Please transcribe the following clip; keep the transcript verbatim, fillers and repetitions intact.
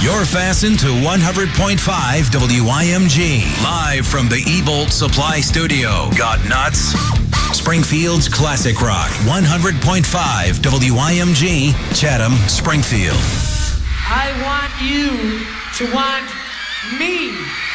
You're fastened to one hundred point five W I M G. Live from the E-Bolt Supply Studio. Got nuts? Springfield's Classic Rock. one hundred point five W I M G, Chatham, Springfield. I want you to want me.